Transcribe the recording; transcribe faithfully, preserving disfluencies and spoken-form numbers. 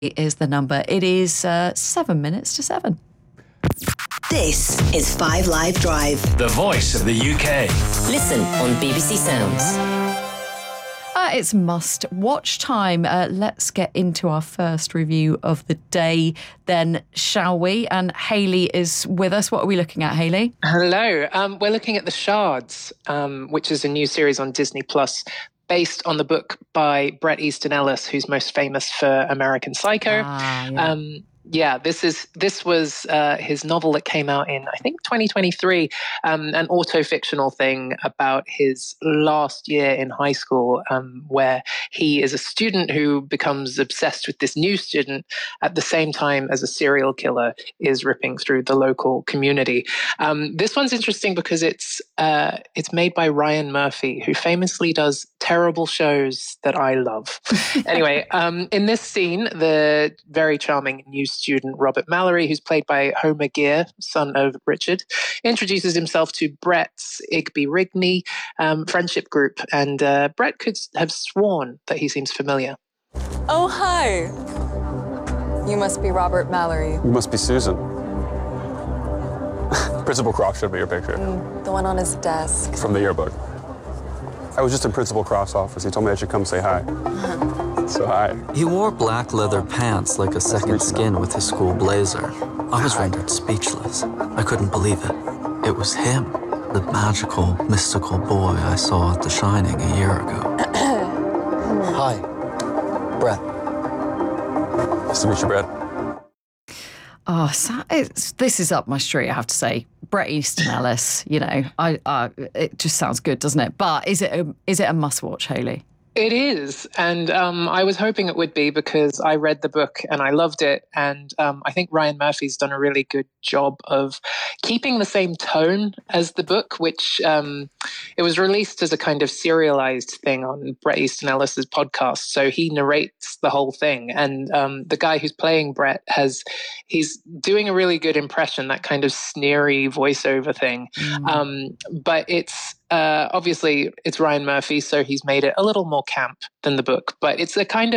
is the number. It is uh, seven minutes to seven. This is Five Live Drive. The voice of the U K. Listen on B B C Sounds. Uh, it's must-watch time. Uh, let's get into our first review of the day then, shall we? And Hayley is with us. What are we looking at, Hayley? Hello. Um, we're looking at The Shards, um, which is a new series on Disney Plus, based on the book by Bret Easton Ellis, who's most famous for American Psycho. Ah, yeah. Um, yeah, this is this was uh, his novel that came out in, I think, twenty twenty-three, um, an auto-fictional thing about his last year in high school, um, where he is a student who becomes obsessed with this new student at the same time as a serial killer is ripping through the local community. Um, this one's interesting because it's uh, it's made by Ryan Murphy, who famously does terrible shows that I love. Anyway, um, in this scene, the very charming new student Robert Mallory, who's played by Homer Gear, son of Richard, introduces himself to Bret's Igby Rigney um, friendship group, and uh, Bret could have sworn that he seems familiar. Oh, hi. You must be Robert Mallory. You must be Susan. Principal Cross showed me your picture. Mm, the one on his desk. From the yearbook. I was just in Principal Cross' office. He told me I should come say hi. So hi. He wore black leather pants like a second skin with his school blazer. I was rendered speechless. I couldn't believe it. It was him, the magical, mystical boy I saw at The Shining a year ago. Hi, Bret. Nice to meet you, Bret. Oh, so it's, this is up my street, I have to say. Bret Easton Ellis, you know, I, I, it just sounds good, doesn't it? But is it a, is it a must-watch, Hayley? It is, and um, I was hoping it would be because I read the book and I loved it, and um, I think Ryan Murphy's done a really good job of keeping the same tone as the book, which um, it was released as a kind of serialized thing on Bret Easton Ellis's podcast, so he narrates the whole thing, and um, the guy who's playing Bret has, he's doing a really good impression, that kind of sneery voiceover thing, mm. um, but it's Uh, obviously, it's Ryan Murphy, so he's made it a little more camp than the book, but it's a kind of